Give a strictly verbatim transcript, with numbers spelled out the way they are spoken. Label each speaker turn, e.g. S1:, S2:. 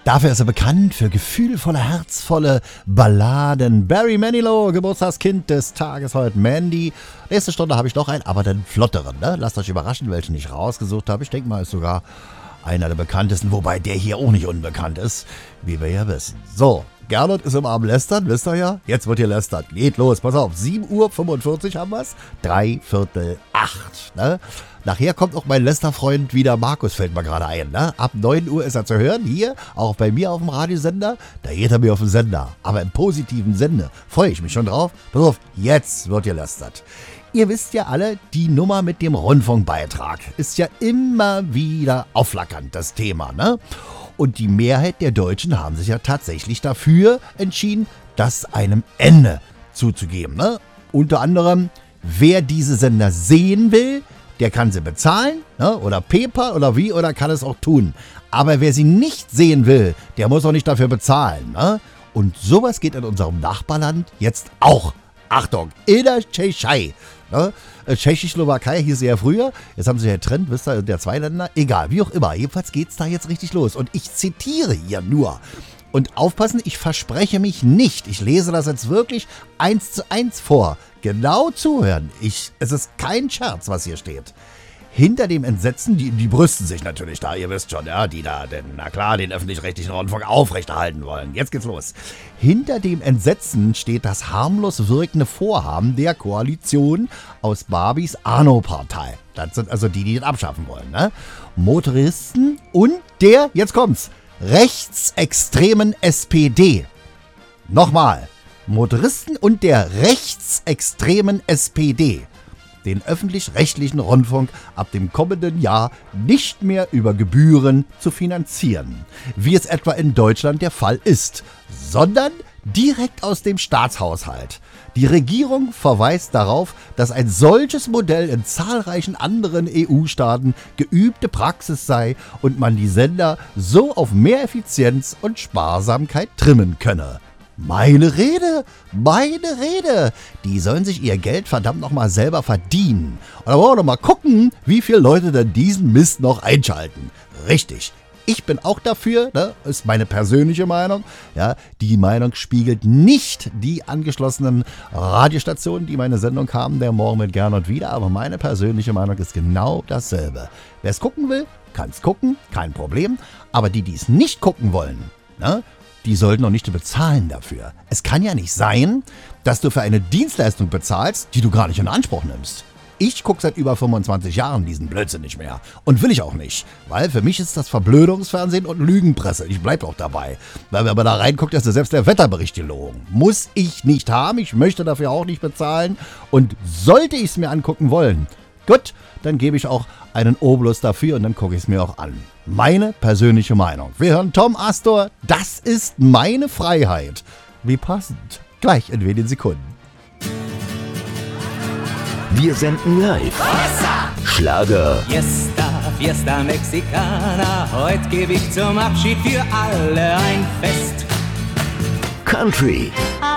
S1: Dafür ist er bekannt für gefühlvolle, herzvolle Balladen. Barry Manilow, Geburtstagskind des Tages heute, Mandy. Nächste Stunde habe ich noch einen, aber den flotteren. Ne? Lasst euch überraschen, welchen ich rausgesucht habe. Ich denke mal, ist sogar einer der bekanntesten, wobei der hier auch nicht unbekannt ist, wie wir ja wissen. So, Gernot ist im Abend lästern, wisst ihr ja? Jetzt wird hier lästert. Geht los, pass auf. sieben Uhr fünfundvierzig haben wir es. Drei Viertel acht. Ne? Nachher kommt auch mein Lästerfreund wieder, Markus, fällt mir gerade ein. Ne? Ab neun Uhr ist er zu hören, hier, auch bei mir auf dem Radiosender. Da geht er mir auf den Sender, aber im positiven Sinne. Freue ich mich schon drauf. Pass auf, jetzt wird hier lästert. Ihr wisst ja alle, die Nummer mit dem Rundfunkbeitrag ist ja immer wieder aufflackernd, das Thema, ne? Und die Mehrheit der Deutschen haben sich ja tatsächlich dafür entschieden, das einem Ende zuzugeben, ne? Unter anderem, wer diese Sender sehen will, der kann sie bezahlen, ne? Oder PayPal oder wie, oder kann es auch tun. Aber wer sie nicht sehen will, der muss auch nicht dafür bezahlen, ne? Und sowas geht in unserem Nachbarland jetzt auch. Achtung, in der Tschechei. Ne? Tschechoslowakei hieß sie ja früher, jetzt haben sie ja getrennt, wisst ihr, der zwei Länder, egal, wie auch immer, jedenfalls geht's da jetzt richtig los. Und ich zitiere hier nur. Und aufpassen, ich verspreche mich nicht, ich lese das jetzt wirklich eins zu eins vor. Genau zuhören, ich, es ist kein Scherz, was hier steht. Hinter dem Entsetzen, die, die brüsten sich natürlich da, ihr wisst schon, ja, die da, denn, na klar, den öffentlich-rechtlichen Rundfunk aufrechterhalten wollen. Jetzt geht's los. Hinter dem Entsetzen steht das harmlos wirkende Vorhaben der Koalition aus Barbies Arno-Partei. Das sind also die, die den abschaffen wollen, ne? Motoristen und der, jetzt kommt's, rechtsextremen S P D. Nochmal, Motoristen und der rechtsextremen S P D. Den öffentlich-rechtlichen Rundfunk ab dem kommenden Jahr nicht mehr über Gebühren zu finanzieren, wie es etwa in Deutschland der Fall ist, sondern direkt aus dem Staatshaushalt. Die Regierung verweist darauf, dass ein solches Modell in zahlreichen anderen E U-Staaten geübte Praxis sei und man die Sender so auf mehr Effizienz und Sparsamkeit trimmen könne. Meine Rede, meine Rede. Die sollen sich ihr Geld verdammt nochmal selber verdienen. Und da wollen wir doch mal gucken, wie viele Leute denn diesen Mist noch einschalten. Richtig, ich bin auch dafür, ne? Ist meine persönliche Meinung. Ja, die Meinung spiegelt nicht die angeschlossenen Radiostationen, die meine Sendung haben, der Morgen mit Gernot wieder. Aber meine persönliche Meinung ist genau dasselbe. Wer es gucken will, kann es gucken, kein Problem. Aber die, die es nicht gucken wollen, ne? Die sollten auch nicht bezahlen dafür. Es kann ja nicht sein, dass du für eine Dienstleistung bezahlst, die du gar nicht in Anspruch nimmst. Ich gucke seit über fünfundzwanzig Jahren diesen Blödsinn nicht mehr. Und will ich auch nicht. Weil für mich ist das Verblödungsfernsehen und Lügenpresse. Ich bleib auch dabei. Weil wenn man da reinguckt, ist ja selbst der Wetterbericht gelogen. Muss ich nicht haben. Ich möchte dafür auch nicht bezahlen. Und sollte ich es mir angucken wollen, gut, dann gebe ich auch einen Obolus dafür und dann gucke ich es mir auch an. Meine persönliche Meinung. Wir hören Tom Astor, das ist meine Freiheit. Wie passend. Gleich in wenigen Sekunden.
S2: Wir senden live. Schlager.
S3: Fiesta, Fiesta Mexicana. Heute gebe ich zum Abschied für alle ein Fest.
S2: Country.